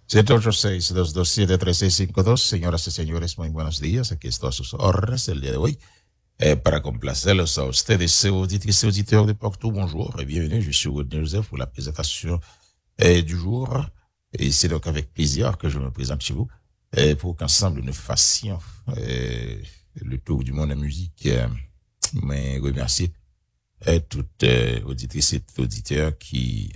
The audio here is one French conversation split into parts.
786 227 Señoras y señores, muy buenos días. Aquí estoy a sus órdenes el día de hoy. Para complacerlos a ustedes, auditrices et auditeurs de partout, bonjour et bienvenue. Je suis Rodney Joseph pour la présentation du jour. Et c'est donc avec plaisir que je me présente chez vous pour qu'ensemble nous fassions le tour du monde en musique. Mais remercier toutes auditrices et auditeurs qui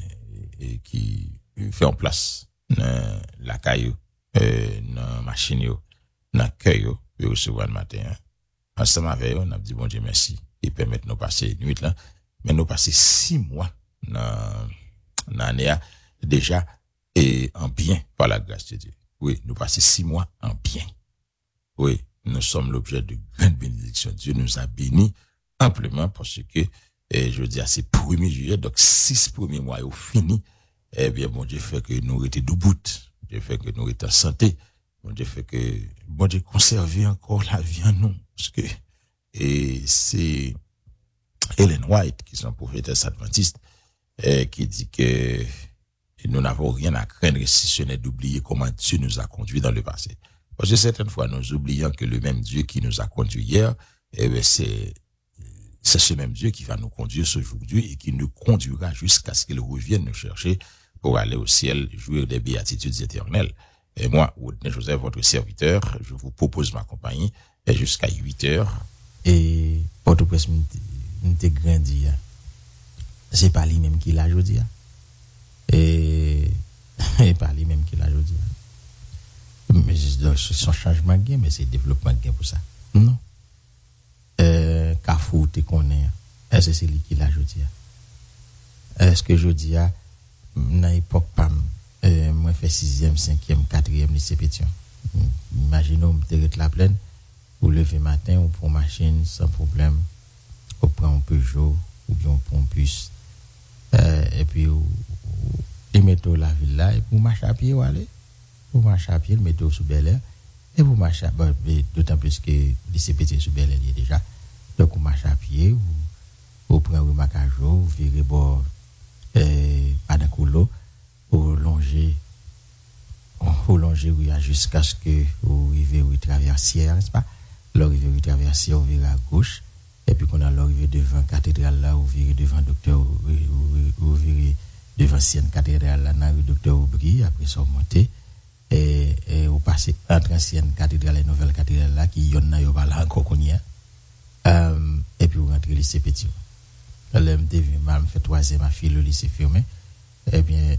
fait en place la caillou, dans machine yo, dans cœur yo, pour recevoir le matin. Ensemble avec eux, on a dit bon Dieu merci et permettre nous passer nuit là, mais nous passer 6 mois dans l'année déjà et en bien par la grâce de Dieu. Oui, nous passer 6 mois en bien. Oui, nous sommes l'objet de grande bénédiction. Dieu nous a bénis amplement parce que je veux dire c'est 1er juillet, donc 6 premiers mois au fini. Eh bien, bon Dieu fait que nous étions debout. Dieu fait que nous étions en santé. Bon Dieu fait que, bon Dieu conserver encore la vie en nous. Parce que, et c'est Ellen White, qui sont prophétesse adventiste, qui dit que nous n'avons rien à craindre si ce n'est d'oublier comment Dieu nous a conduits dans le passé. Parce que certaines fois, nous oublions que le même Dieu qui nous a conduits hier, eh bien, c'est ce même Dieu qui va nous conduire aujourd'hui et qui nous conduira jusqu'à ce qu'il revienne nous chercher pour aller au ciel, jouir des béatitudes éternelles. Et moi, Rodney Joseph, votre serviteur, je vous propose ma compagnie jusqu'à 8h. Et Port-au-Prince m'était grandi. C'est pas lui-même qui l'a aujourd'hui. Et pas lui-même qui l'a aujourd'hui. Mais c'est son changement gain, mais c'est développement gain pour ça. Non. Kafou te connaît. Est-ce que c'est lui qui l'a aujourd'hui? Est-ce que je dis à dans l'époque moi fait 6e, 5e, 4e lycée Pétion. Imaginons me te la plaine ou lever matin ou pour machine sans problème. On prend un Peugeot ou bien on prend un bus. Et puis il mettre la ville là et pour marcher à pied ou aller. Pour marcher à pied, le mettre sous Bel Air et pour marcher d'autant plus que lycée Pétion sous Bel Air déjà. Donc on marche à pied ou prend un macajo ou virer bord Padacoulo ou longer oui jusqu'à ce que vous arrivez au traversière, n'est-ce pas? L'arrivée au traversière, vous virez à gauche et puis qu'on a l'arrivée devant cathédrale là, vous virez devant docteur vous virez devant ancienne cathédrale là dans le docteur Aubry, après ça vous montez et vous passez entre ancienne cathédrale et nouvelle cathédrale là qui yon na yo pas là encore qu'on y a. Et puis vous rentrez au lycée Pétion. LMTV m'a fait 3e ma fille le lycée fermé. Eh bien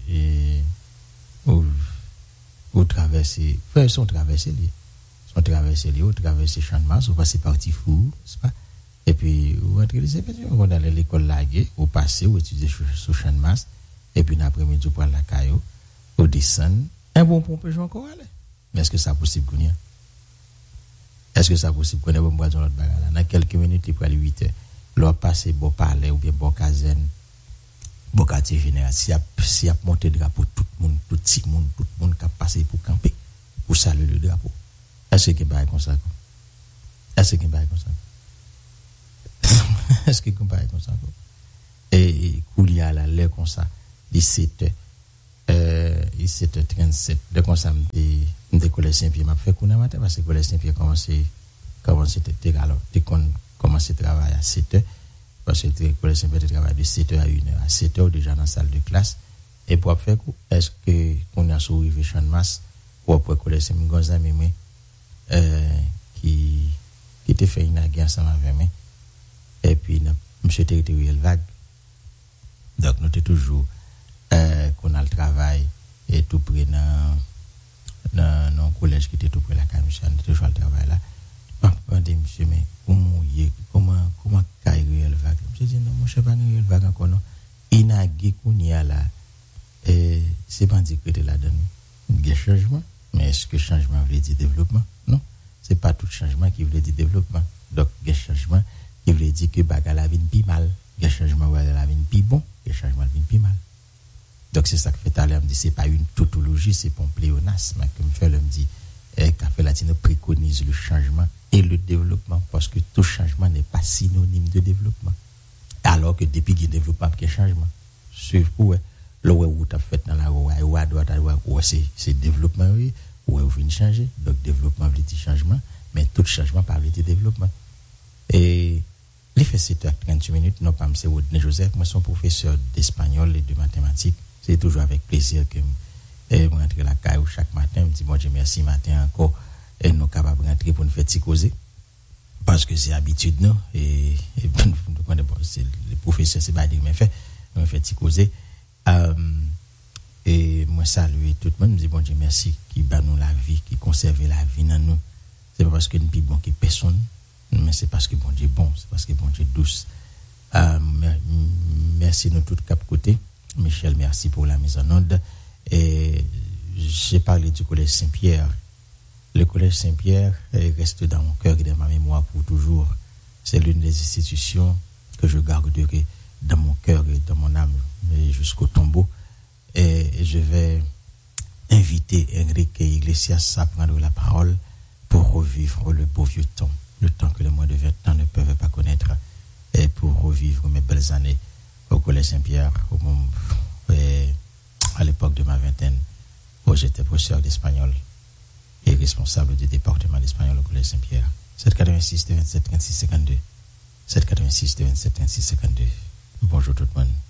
vous traversez son traverser vous traversez Champ de Mars, vous passez par Tifou, c'est pas? Et puis vous rentrez au lycée Pétion, vous allez à l'école Lagué, vous passez, vous étudiez sur Champ de Mars et puis l'après-midi vous prenez la caillou, vous descendez, un bon pompage encore aller. Mais est-ce que ça possible qu'on y a? Est-ce que ça possible qu'on ait bon bois dans l'autre bagarre là? Dans quelques minutes, il prend 8 heures. L'on passe bon palais ou bien bon caserne, bon quartier général. Si y a monté drapeau, tout le monde qui a passé pour camper, pour saluer le drapeau. Est-ce qu'il va comme ça? Est-ce qu'il va comme ça? Est-ce qu'il va comme ça? Et Koulia là, l'air comme ça, 17h37, le comme ça, m'de collège Saint-Pierre m'a fait couler matin parce que collège Saint-Pierre commencé alors commencé travail à 7h parce que le collège Saint-Pierre travaille de 7h à 1h à 7h déjà dans la salle de classe et pour faire est-ce que qu'on a survécu Champ de Mars pour après collège Saint-Pierre moi qui était fait une guerre ensemble avec moi et puis monsieur territorial vague donc nous était toujours qu'on a le travail et tout près dans un collège qui était tout près de la Camichane, toujours le travail là. Je dis, monsieur, mais comment Gabriel Vague? Je dis, non, mon cher Gabriel Vague encore non. Il n'a qu'on y a là, c'est pas dit que tu la donne. Il y a changement, mais est-ce que changement veut dire développement? Non, c'est pas tout changement qui veut dire développement. Donc, il y a changement qui veut dire que bagarre la vie plus mal. Il y a changement où la vie plus bon, il y a changement vie plus mal. Donc c'est ça que fait à l'heure me dit c'est pas une tautologie, c'est pas un pléonasme que me fait l'homme dit Café Latino préconise le changement et le développement parce que tout changement n'est pas synonyme de développement. Alors que depuis qu'il y a développement, il y a changement. le où tu as fait dans la rue, ou à droite, à droite, c'est développement, oui, ou vous venez changer. Donc, développement, veut dire changement, mais tout changement par le développement. Et, les fait 7h38 minutes, non pas M. Rodney Joseph, moi, son professeur d'espagnol et de mathématiques. C'est toujours avec plaisir que je rentre la caille chaque matin, je me dis, bon Dieu, merci, matin encore, et nous sommes capables de rentrer pour nous faire causer. Parce que c'est habitude, non? Et c'est le professeur, c'est pas dire, mais nous fait causer. Et moi, saluer tout le monde, je me dis, bon Dieu, merci, qui bat nous la vie, qui conserve la vie dans nous. C'est pas parce que nous sommes bon que personne, mais c'est parce que bon Dieu est bon, c'est parce que bon Dieu est douce. Merci de tous cap côté. Michel, merci pour la mise en onde. Et j'ai parlé du Collège Saint-Pierre. Le Collège Saint-Pierre reste dans mon cœur et dans ma mémoire pour toujours. C'est l'une des institutions que je garderai dans mon cœur et dans mon âme jusqu'au tombeau. Et je vais inviter Enrique Iglesias à prendre la parole pour revivre le beau vieux temps, le temps que les moins de 20 ans ne peuvent pas connaître, et pour revivre mes belles années au Collège Saint-Pierre, à l'époque de ma vingtaine, où j'étais professeur d'espagnol et responsable du département d'espagnol au Collège Saint-Pierre. 786 27 36 52. 786 27 36 52. Bonjour tout le monde.